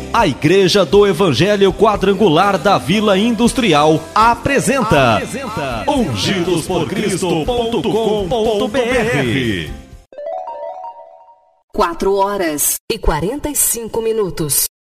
A Igreja do Evangelho Quadrangular da Vila Industrial apresenta ungidosporcristo.com.br. 4 horas e 45 minutos.